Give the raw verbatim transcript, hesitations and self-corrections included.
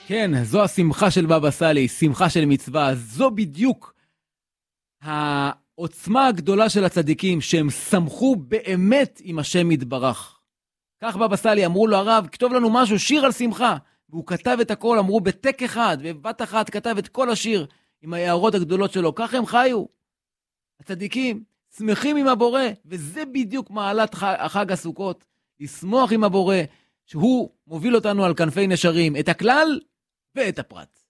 כן, זו השמחה של בבא סאלי, שמחה של מצווה. זו בדיוק העוצמה הגדולה של הצדיקים, שהם שמחו באמת עם השם יתברך. כך בבא סאלי אמרו לו הרב, כתוב לנו משהו, שיר על שמחה. והוא כתב את הכל, אמרו בטק אחד, בבת אחת כתב את כל השיר עם ההערות הגדולות שלו. כך הם חיו. הצדיקים שמחים עם הבורא, וזה בדיוק מעלת חג הסוכות, לשמוח עם הבורא, שהוא מוביל אותנו על כנפי נשרים, את הכלל ואת הפרט.